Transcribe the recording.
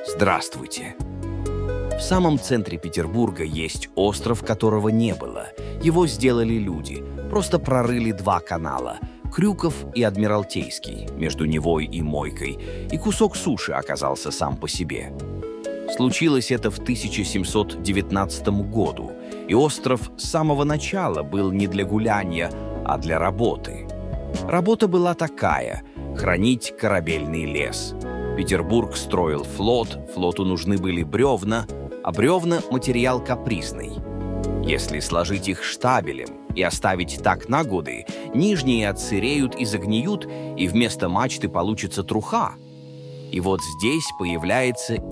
Здравствуйте. В самом центре Петербурга есть остров, которого не было. Его сделали люди. Просто прорыли два канала – Крюков и Адмиралтейский, между Невой и Мойкой, и кусок суши оказался сам по себе. Случилось это в 1719 году, и остров с самого начала был не для гуляния, а для работы. Работа была такая – хранить корабельный лес. Петербург строил флот, флоту нужны были бревна, а бревна – материал капризный. Если сложить их штабелем и оставить так на годы, нижние отсыреют и загниют, и вместо мачты получится труха. И вот здесь появляется